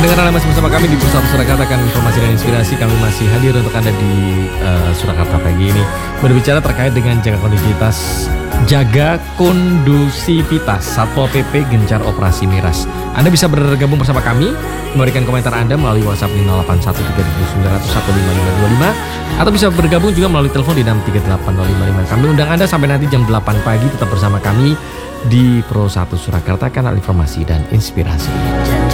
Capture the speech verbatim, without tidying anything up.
Pendengar Anda masih bersama kami di Pusat Surakarta, kan informasi dan inspirasi. Kami masih hadir untuk Anda di uh, Surakarta pagi ini, berbicara terkait dengan jaga kondusivitas jaga kondusivitas Satpol P P gencar operasi miras. Anda bisa bergabung bersama kami, memberikan komentar Anda melalui WhatsApp di nol delapan satu tiga sembilan nol nol satu lima lima dua lima, atau bisa bergabung juga melalui telepon di enam tiga delapan nol lima lima. Kami undang Anda sampai nanti jam delapan pagi, tetap bersama kami di Pro satu Surakarta, kanal informasi dan inspirasi.